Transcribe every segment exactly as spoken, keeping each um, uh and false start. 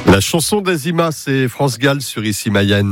La chanson d'Azima, c'est France Gall sur Ici Mayenne.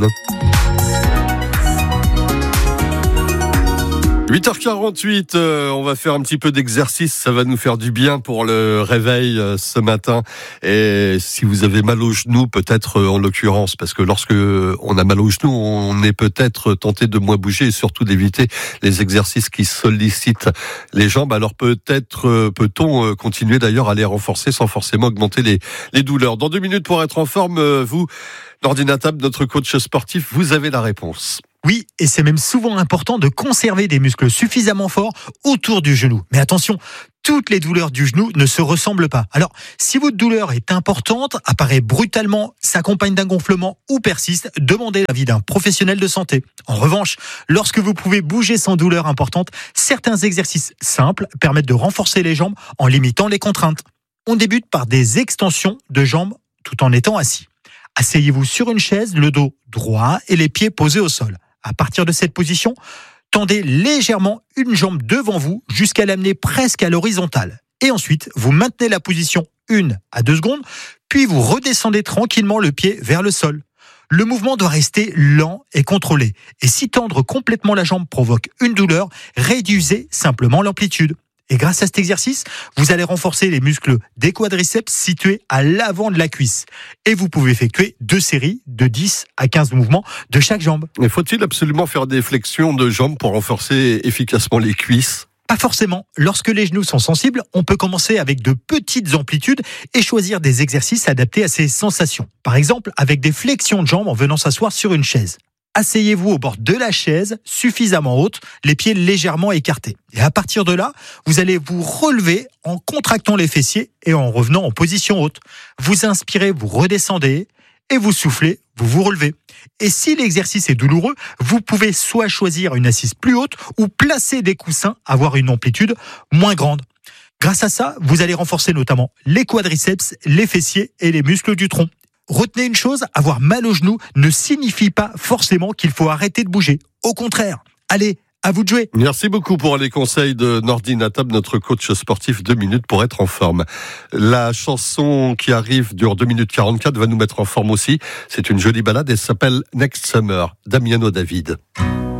huit heures quarante-huit, euh, on va faire un petit peu d'exercice, ça va nous faire du bien pour le réveil euh, ce matin. Et si vous avez mal aux genoux, peut-être euh, en l'occurrence, parce que lorsque on a mal aux genoux, on est peut-être tenté de moins bouger et surtout d'éviter les exercices qui sollicitent les jambes. Alors peut-être euh, peut-on euh, continuer d'ailleurs à les renforcer sans forcément augmenter les, les douleurs. Dans deux minutes pour être en forme, euh, vous, Nordine Table, notre coach sportif, vous avez la réponse. Oui, et c'est même souvent important de conserver des muscles suffisamment forts autour du genou. Mais attention, toutes les douleurs du genou ne se ressemblent pas. Alors, si votre douleur est importante, apparaît brutalement, s'accompagne d'un gonflement ou persiste, demandez l'avis d'un professionnel de santé. En revanche, lorsque vous pouvez bouger sans douleur importante, certains exercices simples permettent de renforcer les jambes en limitant les contraintes. On débute par des extensions de jambes tout en étant assis. Asseyez-vous sur une chaise, le dos droit et les pieds posés au sol. À partir de cette position, tendez légèrement une jambe devant vous jusqu'à l'amener presque à l'horizontale. Et ensuite, vous maintenez la position une à deux secondes, puis vous redescendez tranquillement le pied vers le sol. Le mouvement doit rester lent et contrôlé. Et si tendre complètement la jambe provoque une douleur, réduisez simplement l'amplitude. Et grâce à cet exercice, vous allez renforcer les muscles des quadriceps situés à l'avant de la cuisse. Et vous pouvez effectuer deux séries de dix à quinze mouvements de chaque jambe. Mais faut-il absolument faire des flexions de jambes pour renforcer efficacement les cuisses ? Pas forcément. Lorsque les genoux sont sensibles, on peut commencer avec de petites amplitudes et choisir des exercices adaptés à ces sensations. Par exemple, avec des flexions de jambes en venant s'asseoir sur une chaise. Asseyez-vous au bord de la chaise, suffisamment haute, les pieds légèrement écartés. Et à partir de là, vous allez vous relever en contractant les fessiers et en revenant en position haute. Vous inspirez, vous redescendez et vous soufflez, vous vous relevez. Et si l'exercice est douloureux, vous pouvez soit choisir une assise plus haute ou placer des coussins, avoir une amplitude moins grande. Grâce à ça, vous allez renforcer notamment les quadriceps, les fessiers et les muscles du tronc. Retenez une chose, avoir mal aux genoux ne signifie pas forcément qu'il faut arrêter de bouger. Au contraire, allez, à vous de jouer. Merci beaucoup pour les conseils de Nordine Table, notre coach sportif. Deux minutes pour être en forme. La chanson qui arrive dure deux minutes quarante-quatre, va nous mettre en forme aussi. C'est une jolie balade et s'appelle Next Summer, Damiano David.